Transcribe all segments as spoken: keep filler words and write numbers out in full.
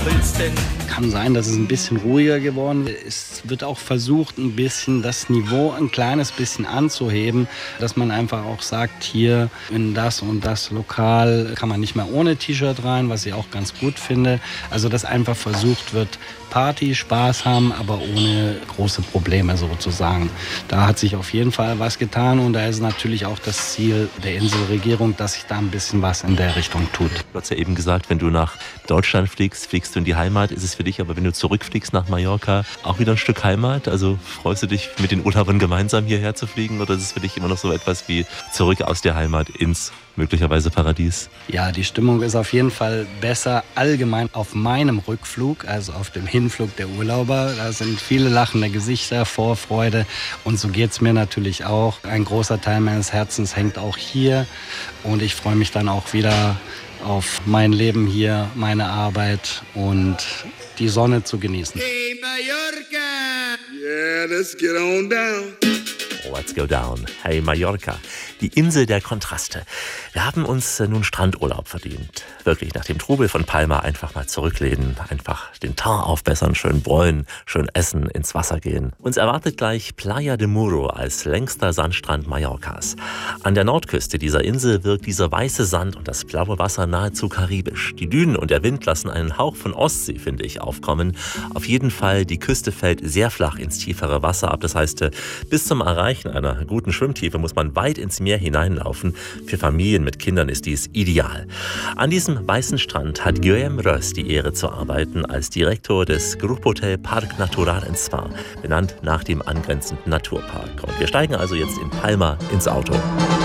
willst denn? Kann sein, dass es ein bisschen ruhiger geworden ist. Es wird auch versucht, ein bisschen das Niveau ein kleines bisschen anzuheben, dass man einfach auch sagt, hier in das und das Lokal kann man nicht mehr ohne T-Shirt rein, was ich auch ganz gut finde. Also dass einfach versucht wird, Party, Spaß haben, aber ohne große Probleme sozusagen. Da hat sich auf jeden Fall was getan und da ist natürlich auch das Ziel der Inselregierung, dass sich da ein bisschen was in der Richtung tut. Du hast ja eben gesagt, wenn du nach Deutschland fliegst, fliegst du in die Heimat, ist es für dich, aber wenn du zurückfliegst nach Mallorca, auch wieder ein Stück Heimat? Also freust du dich, mit den Urlaubern gemeinsam hierher zu fliegen oder ist es für dich immer noch so etwas wie zurück aus der Heimat ins möglicherweise Paradies? Ja, die Stimmung ist auf jeden Fall besser allgemein auf meinem Rückflug, also auf dem Hinflug der Urlauber. Da sind viele lachende Gesichter, Vorfreude und so geht es mir natürlich auch. Ein großer Teil meines Herzens hängt auch hier und ich freue mich dann auch wieder auf mein Leben hier, meine Arbeit und die Sonne zu genießen. Hey Mallorca! Yeah, let's get on down. Let's go down. Hey Mallorca, die Insel der Kontraste. Wir haben uns nun Strandurlaub verdient. Wirklich nach dem Trubel von Palma einfach mal zurücklehnen, einfach den Teint aufbessern, schön bräunen, schön essen, ins Wasser gehen. Uns erwartet gleich Playa de Muro als längster Sandstrand Mallorcas. An der Nordküste dieser Insel wirkt dieser weiße Sand und das blaue Wasser nahezu karibisch. Die Dünen und der Wind lassen einen Hauch von Ostsee, finde ich, aufkommen. Auf jeden Fall, die Küste fällt sehr flach ins tiefere Wasser ab. Das heißt, bis zum Erreichen einer guten Schwimmtiefe muss man weit ins Meer hineinlaufen. Für Familien mit Kindern ist dies ideal. An diesem weißen Strand hat Guillaume Rös die Ehre zu arbeiten als Direktor des Grupphotel Parc Natural in Spa, benannt nach dem angrenzenden Naturpark. Und wir steigen also jetzt in Palma ins Auto.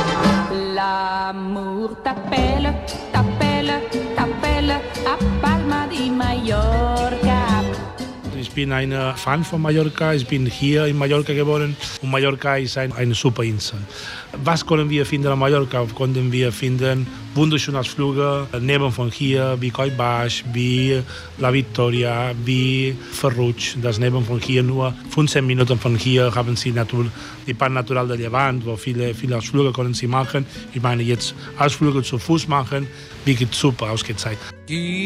L'amour t'appelle, t'appelle, t'appelle a Palma di Mallorca. Ich bin ein Fan von Mallorca, ich bin hier in Mallorca geboren und Mallorca ist ein, eine super Insel. Was können wir finden an Mallorca? Konnten wir finden wunderschöne Ausflüge neben von hier, wie Coll Baix, wie La Victoria, wie Ferruig. Das neben von hier nur fünfzehn Minuten von hier haben Sie Natur, die Park Natural de Levant, wo viele, viele Ausflüge können Sie machen. Ich meine jetzt Ausflüge zu Fuß machen, wirklich super ausgezeigt.